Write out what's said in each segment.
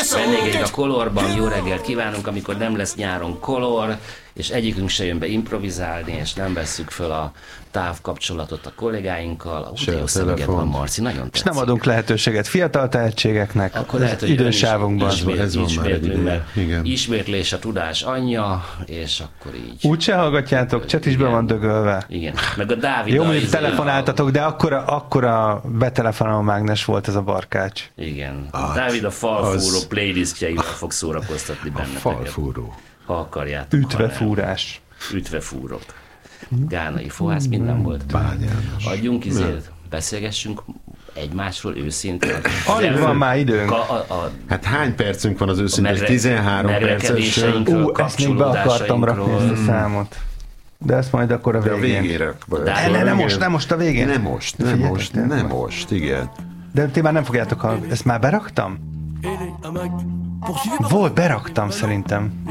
vendégeink a Colorban, jó reggelt kívánunk, amikor nem lesz nyáron Color, és egyikünk se jön be improvizálni, és nem vesszük föl a távkapcsolatot a kollégáinkkal. Jó szemüget van, Marci, nagyon tetszik. És nem adunk lehetőséget fiatal tehetségeknek, akkor lehet, hogy idősávunkban. Ismétlés a tudás anyja, és akkor így. Úgyse hallgatjátok, chat is be van dögölve. Igen, meg a Dávid. Jó, mondjuk telefonáltatok, de akkora betelefonáló mágnes volt ez a barkács. Igen. Dávid a falfúró playlistjeivel fog szórakoztatni benneteket. Falfúró. Ha akarjátok. Ütvefúrás. Ütvefúrok. Gánai fohász, minden volt. Bányános. Adjunk beszélgessünk egymásról őszintén. Alig van már időnk. Hát hány percünk van az őszintén? 13 perces. Ezt még be akartam rakni ezt a számot. De ezt majd akkor a végén. De a végére. Nem most a végén. Nem most, igen. De ti már nem fogjátok hallani. Ezt már beraktam? Volt, beraktam szerintem.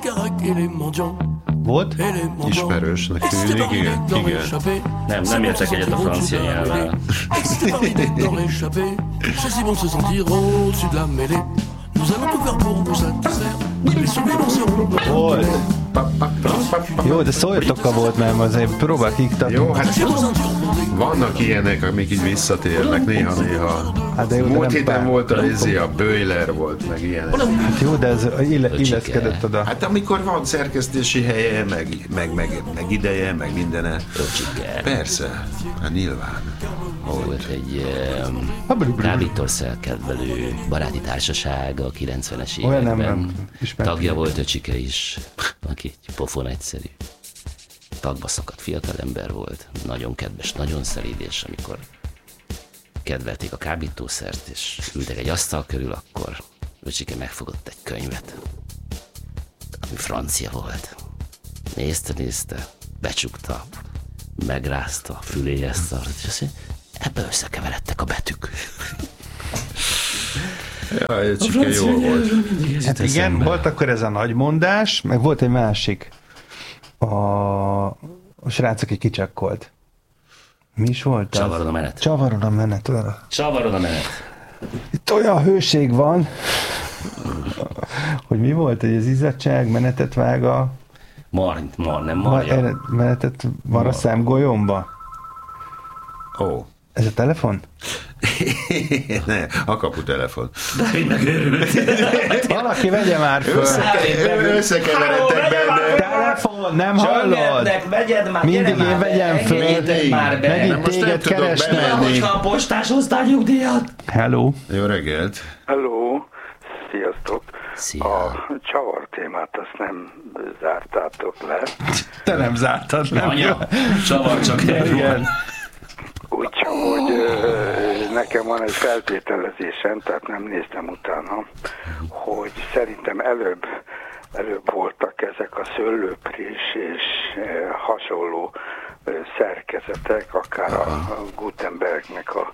Volt? Ismerősnek tűnik, igen. Nem értek egyet a francia nyelvvel. Volt. Jó, de szóljatok volt, mert azért próbálok iktatni. Jó, hát vannak ilyenek, amik így visszatérnek néha-néha. Hát jó, múlt héten volt a Böjler volt, meg ilyenek. Hát jó, de ez illeszkedett oda. Hát amikor van szerkesztési helye, meg ideje, meg mindene. Persze, hát nyilván. Volt egy Dávidtól szerkedvelő baráti társaság a 90-es években. Tagja volt Öcsike is, aki egy pofon egyszerű. Tagba szakadt fiatalember volt, nagyon kedves, nagyon szelíd, és amikor kedvelték a kábítószert, és ültek egy asztal körül, akkor Öcsike megfogott egy könyvet, ami francia volt. Nézte, becsukta, megrázta a füléhez szart, és azt mondja, ebbe összekeveredtek a betűk. Jaj, Öcsike jó volt. Hát igen, volt akkor ez a nagy mondás, meg volt egy másik. A srác, aki kicsekkolt. Mi is volt? Csavaron a menet. Csavaron a menet. Csavaron a menet. Itt olyan hőség van, hogy mi volt, hogy az izzadság menetet vág a... Nem marja. Menetet van a szemgolyomba. Ó. Ez a telefon? Ne, a kaputelefon. Dávid megőrült. Valaki vegye már föl. Összekeveredtek benne. Telefon, nem hallod? Vegyed már, mindig én vegyem föl. Megint téged keresnek. Hogyha a postás hoztál nyugdíjat. Hello. Jó reggelt. Hello. Sziasztok. Szia. A csavar témát azt nem zártátok le. Te nem zártad, nem? Anya, csavar csak igen. Úgyhogy nekem van egy feltételezésem, tehát nem néztem utána, hogy szerintem előbb voltak ezek a szőlőprés és hasonló szerkezetek, akár a Gutenbergnek a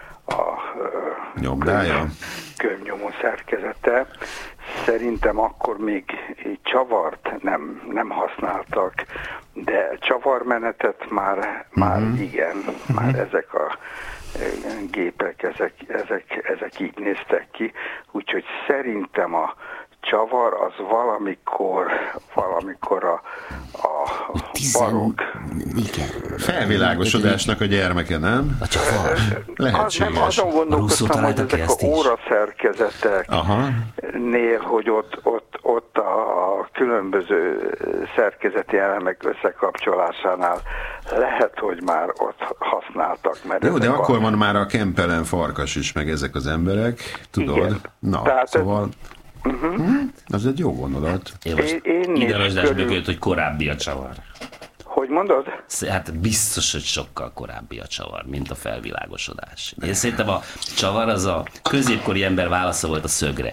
nyomdája, könyvnyomó szerkezete. Szerintem akkor még csavart nem használtak, de csavarmenetet már igen, már ezek a gépek, ezek így néztek ki, úgyhogy szerintem a csavar az valamikor a barokk felvilágosodásnak a gyermeke, nem? A csavar. Lehetséges. Azon gondolkoztam, hogy ezek a óraszerkezeteknél, hogy ott a különböző szerkezeti elemek összekapcsolásánál lehet, hogy már ott használtak. Mert jó, de akkor van már a Kempelen farkas is, meg ezek az emberek, tudod? Igen. Na, tehát szóval... Az egy jó gondolat. Én ide rajzsdásbökölt, hogy korábbi a csavar. Hogy mondod? Hát biztos, hogy sokkal korábbi a csavar, mint a felvilágosodás. Én szerintem a csavar az a középkori ember válasza volt a szögre.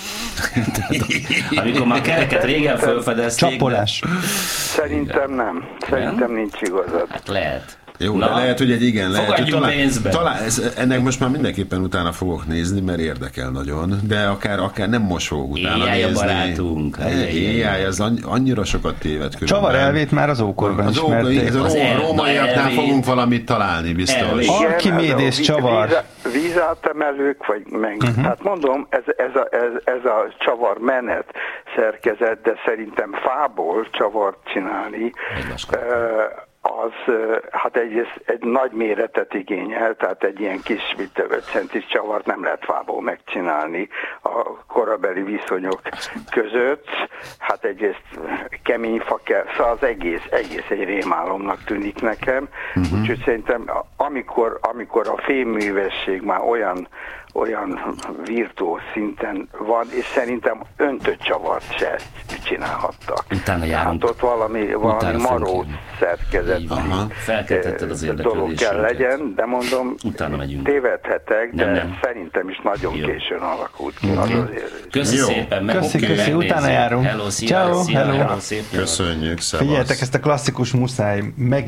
Amikor már kereket régen felfedezték. Csapolás. Szerintem nem. Szerintem nincs igazad. Hát lehet. Jó, de lehet, hogy egy igen, lehet, hogy talán ennek most már mindenképpen utána fogok nézni, mert érdekel nagyon, de akár nem most fogok utána nézni. Éjjel barátunk. Éjjel, ez annyira sokat téved különben. Csavar elvét már az ókorban ismerték. Az rómaiaknál fogunk valamit találni, biztos. Archimédés csavar. vízátemelők, vagy meg. Hát mondom, ez a csavar menet szerkezet, de szerintem fából csavart csinálni, az hát egy nagy méretet igényel, tehát egy ilyen kis 5 centis csavart nem lehet fából megcsinálni a korabeli viszonyok között. Hát egyrészt kemény fa kell, szóval az egész egy rémálomnak tűnik nekem. Úgyhogy szerintem amikor a fémművesség már olyan virtuóz szinten van, és szerintem öntött csavart se csinálhattak. Utána járunk. Hát ott valami marót szerkezet dolog kell legyen, de mondom, tévedhetek, de nem. Szerintem is nagyon későn alakult ki. Köszi szépen. Köszi, utána járunk. Hello, ciao. Köszönjük, szevasz. Figyeljetek, ezt a klasszikus muszáj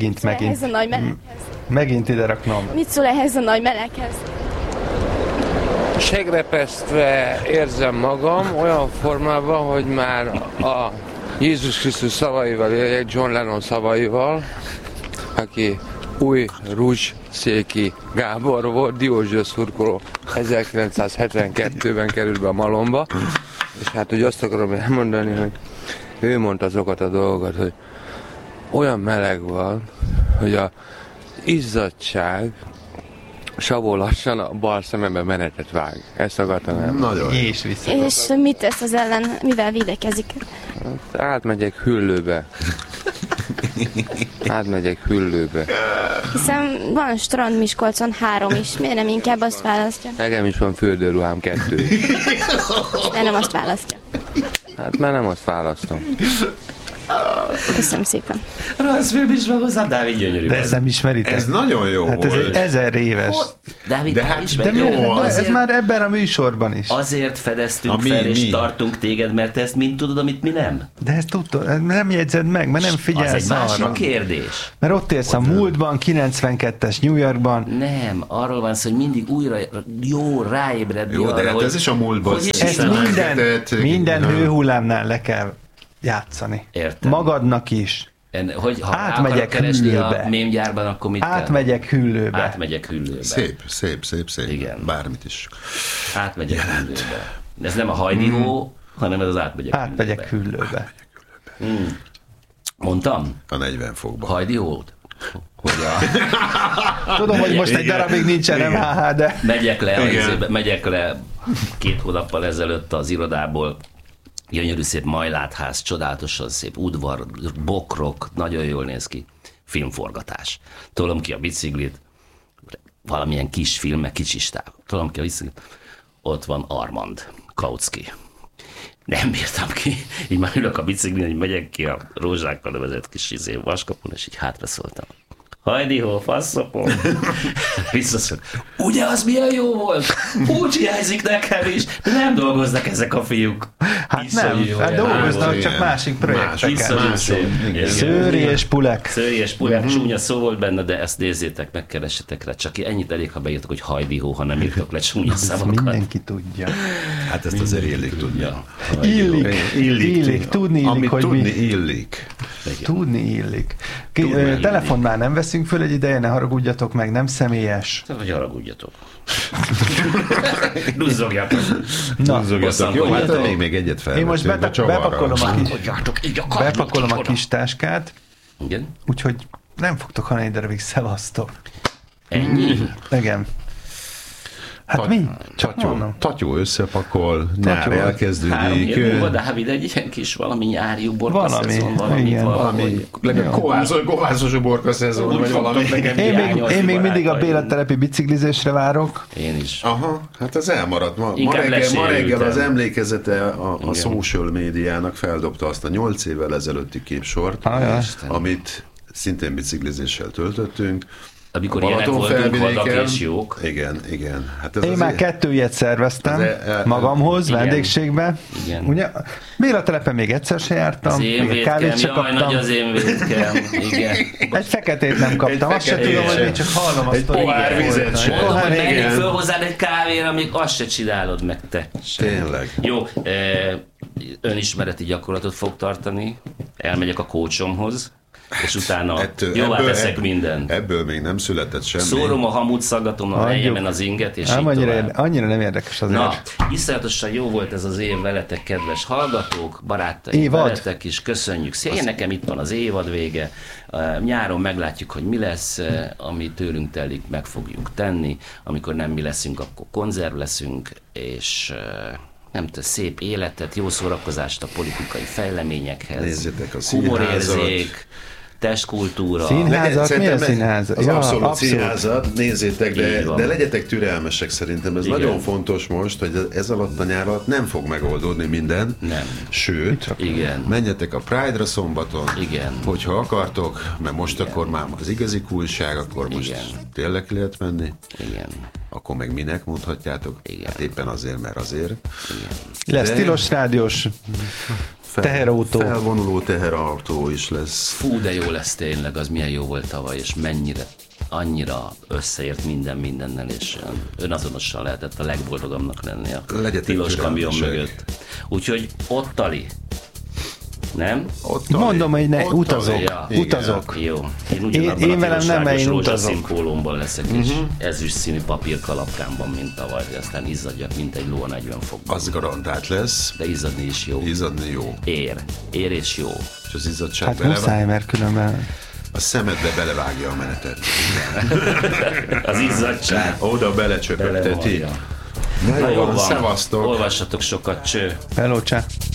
megint ide raknom. Mit szól ehhez a nagy meleghez? Segrepesztve érzem magam olyan formában, hogy már a Jézus Krisztus szavaival éljek, John Lennon szavaival, aki új Rúzs-Széki Gábor volt, Diózső szurkoló, 1972-ben került be a Malomba, és hát hogy azt akarom elmondani, hogy ő mondta azokat a dolgokat, hogy olyan meleg van, hogy a izzadtság Savó lassan a bal szemembe menetet vág. Ezt akartam el. Nagyon. És mit tesz az ellen, mivel védekezik? Hát, átmegyek hüllőbe. Hiszen van strand Miskolcon 3 is. Miért nem inkább azt választja? Nekem is van fürdőruhám 2. Miért nem azt választja? Hát már nem azt választom. Köszönöm szépen. Rossz film is van hozzá, Dávid gyönyörű. De ezt nem ismeritek? Ez nagyon jó hát volt. Ez egy 1000 éves. Dávid, ez már ebben a műsorban is. Azért fedeztünk fel, és tartunk téged, mert te ezt mind tudod, amit mi nem. De ezt tudod, nem jegyzed meg, mert nem figyelsz arra. Az egy másik kérdés. Mert ott élsz a múltban, 92-es New Yorkban. Nem, arról van szó, hogy mindig újra jó ráébredni. Jó, de hát ez is a múltban. Ezt minden hőhullámnál le kell játszani. Értem. Magadnak is. Hogy ha átmegyek hüllőbe. A mémgyárban, akkor mit átmegyek kell? Hüllőbe. Átmegyek hüllőbe. Szép. Igen. Bármit is. Átmegyek hüllőbe. Ez nem a hajdíró, hanem ez az átmegyek hüllőbe. Mondtam? A 40 fokban. Hajdírót? Tudom, hogy most egy darabig nincsen MHH, de... Megyek le 2 hónappal ezelőtt az irodából. Gyönyörű szép majlátház, csodálatosan szép udvar, bokrok, nagyon jól néz ki. Filmforgatás. Tolom ki a biciklit, valamilyen kis film, meg kicsisták. Tolom ki a biciklit, ott van Armand Kautsky. Nem bírtam ki. Így már ülök a biciklin, hogy megyek ki a rózsákkal nevezett kis vaskapun, és így hátraszóltam. Hajdihó, faszopom. Visszaszól. Ugye az milyen jó volt? Úgy hiányzik nekem is. Nem dolgoznak ezek a fiúk. Hát nem, dolgoznak, csak másik projekteken. Szőri és Pulek. Csúnya szó volt benne, de ezt nézzétek, megkeressetek rá. Csak ennyit elég, ha beírtok, hogy hajdihó, ha nem írtok le csúnya szavakat. Mindenki tudja. Hát ezt azért illik tudja. Illik. Tudni illik, hogy mi. Tudni illik. Telefon már nem veszünk föl egy ideje, ne haragudjatok meg, nem személyes. Hogy haragudjatok. Duzzogjatok. Jó, hát még egyet felvettünk. Én most bepakolom a kis táskát. Igen? Úgyhogy nem fogtok hanem egy darabig, szevasztok. Ennyi? Igen. Hát mi? Tatyó összepakol, nyár elkezdődik. Dávid, egy ilyen kis valami nyári uborka szezon, valami kovászos uborka szezon, vagy valami. Én még mindig a Béla telepi biciklizésre várok. Én is. Aha, hát ez elmaradt. Ma reggel az emlékezete a social médiának feldobta azt a 8 évvel ezelőtti képsort, amit szintén biciklizéssel töltöttünk. Amikor ilyenek voltunk, vadak és jók. Igen. Hát én már 2 ilyet szerveztem magamhoz, vendégségbe. Igen. Ugye, Béla telepen még egyszer se jártam. Az én vétkem, nagy az én vétkem. Igen. Egy feketét nem kaptam, azt se tudom, hogy én csak hallom azt, hogy pohár vizet sem. Mondom, hogy menjünk föl hozzád egy kávéra, amíg azt se csinálod meg te. Tényleg. Jó, önismereti gyakorlatot fog tartani. Elmegyek a kócsomhoz. és utána jóvá teszek mindent. Ebből még nem született semmi. Szórom a hamut, szaggatom a helyemen az inget, és így annyira nem érdekes azért. Na, iszonyatosan jó volt ez az év veletek, kedves hallgatók, barátaim, veletek is, köszönjük szépen. Nekem itt van az évad vége. Nyáron meglátjuk, hogy mi lesz, ami tőlünk telik, meg fogjuk tenni. Amikor nem mi leszünk, akkor konzerv leszünk, és nem tudom, szép életet, jó szórakozást a politikai fejleményekhez. Nézzétek a humorérzék, testkultúra. Színházat? Milyen színházat? Az abszolút színházat, nézzétek, de legyetek türelmesek szerintem. Ez nagyon fontos most, hogy ez alatt a nyár alatt nem fog megoldódni minden. Nem. Sőt, menjetek a Pride-ra szombaton, hogyha akartok, mert most akkor már az igazi coolság, akkor most tényleg lehet menni. Igen. Akkor meg minek mondhatjátok? Hát éppen azért, mert azért. Lesz tilos rádiós teherautó. Felvonuló teherautó is lesz. Fú, de jó lesz tényleg, az milyen jó volt tavaly, és mennyire, annyira összeért mindennel, és önazonosan lehetett a legboldogabbnak lenni a tilos kamion mögött. Úgyhogy ott tali. Nem? Mondom, hogy utazok. Utazok. Jó. Én velem nem, mert én utazok. Rózsaszín leszek, és ezüst színű papírkalapkámban, mint tavaly, aztán izzadjak, mint egy ló a 40 fokban. Az garantált lesz. De izzadni is jó. Izzadni jó. Ér és jó. És az izzadság hát muszáj, mert különben... A szemedbe belevágja a menetet. Az izzadság. Oda belecsöpögteti. Na jó van. Szevasztok. Olvassatok sokat, cső. Hello, csá.